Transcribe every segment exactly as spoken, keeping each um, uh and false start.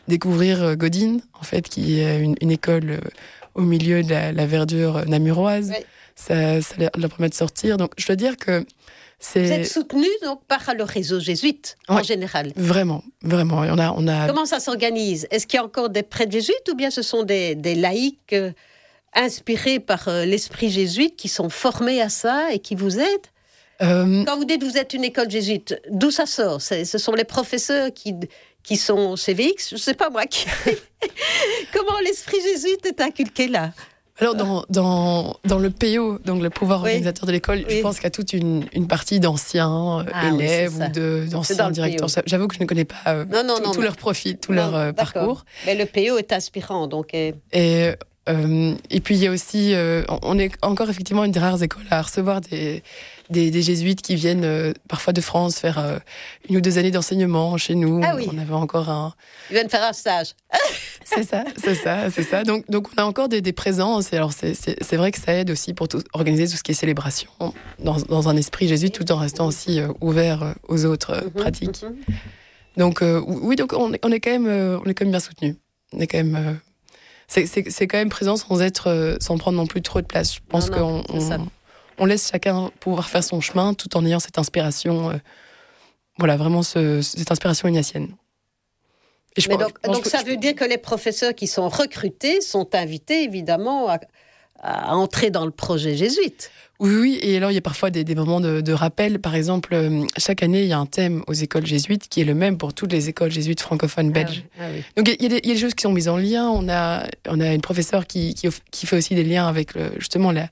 découvrir Godin, en fait, qui est une, une école euh, au milieu de la, la verdure namuroise. Oui. Ça, ça leur permet de sortir. Donc, je dois dire que c'est... Vous êtes soutenu donc par le réseau jésuite, ouais, en général. Vraiment, vraiment. On a, on a... Comment ça s'organise ? Est-ce qu'il y a encore des prêtres jésuites ou bien ce sont des, des laïcs euh, inspirés par euh, l'esprit jésuite qui sont formés à ça et qui vous aident ? euh... Quand vous dites que vous êtes une école jésuite, d'où ça sort ? c'est, Ce sont les professeurs qui, qui sont C V X ? Je ne sais pas moi. Qui... Comment l'esprit jésuite est inculqué là ? Alors, dans, dans, dans le P O, donc le pouvoir oui. organisateur de l'école, oui. je pense qu'il y a toute une, une partie d'anciens ah, élèves oui, ou de, d'anciens directeurs. J'avoue que je ne connais pas euh, non, non, tout, non, tout mais... leur profil, tout non, leur euh, parcours. Mais le P O est inspirant. Donc, et... Et, euh, et puis, il y a aussi... Euh, on est encore effectivement une des rares écoles à recevoir des, des, des jésuites qui viennent euh, parfois de France faire euh, une ou deux années d'enseignement chez nous. Ah oui. On avait encore un... Ils viennent faire un stage. C'est ça, c'est ça, c'est ça. Donc, donc on a encore des, des présences. Et alors, c'est, c'est, c'est vrai que ça aide aussi pour tout, organiser tout ce qui est célébration dans, dans un esprit jésuite, tout en restant aussi euh, ouvert aux autres euh, mm-hmm, pratiques. Mm-hmm. Donc, euh, oui, donc on, on est quand même, euh, on est quand même bien soutenus. On est quand même, euh, c'est, c'est, c'est quand même présent sans être, euh, sans prendre non plus trop de place. Je pense non, non, qu'on on, on laisse chacun pouvoir faire son chemin, tout en ayant cette inspiration. Euh, voilà, vraiment ce, cette inspiration ignatienne. Je Mais pense, donc, donc que, ça je... veut dire que les professeurs qui sont recrutés sont invités évidemment à, à entrer dans le projet jésuite. Oui, oui, et alors il y a parfois des, des moments de, de rappel. Par exemple, chaque année, il y a un thème aux écoles jésuites qui est le même pour toutes les écoles jésuites francophones belges. Ah oui, ah oui. Donc il y, a des, il y a des choses qui sont mises en lien. On a, on a une professeure qui, qui, qui fait aussi des liens avec le, justement la...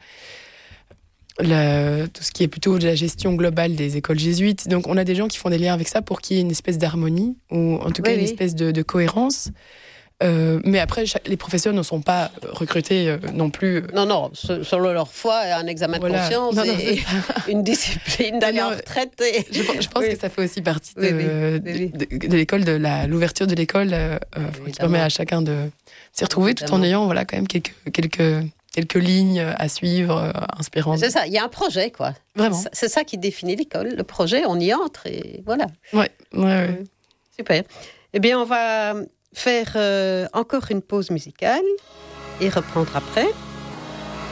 La, tout ce qui est plutôt de la gestion globale des écoles jésuites. Donc on a des gens qui font des liens avec ça pour qu'il y ait une espèce d'harmonie, ou en tout cas oui, une oui. espèce de, de cohérence. Euh, mais après, chaque, les professeurs ne sont pas recrutés euh, non plus. Euh... Non, non, selon leur foi, un examen voilà. de conscience non, non, et une discipline d'aller en retraite. Et... Je, je pense oui. que ça fait aussi partie de, oui, oui. Oui, oui. de, de, de l'école, de la, l'ouverture de l'école, euh, oui, qui permet à chacun de s'y retrouver évidemment. Tout en ayant voilà, quand même quelques... quelques quelques lignes à suivre, euh, inspirantes. C'est ça, il y a un projet, quoi. Vraiment. C'est, c'est ça qui définit l'école. Le projet, on y entre et voilà. Ouais, ouais, ouais. Super. Eh bien, on va faire euh, encore une pause musicale et reprendre après.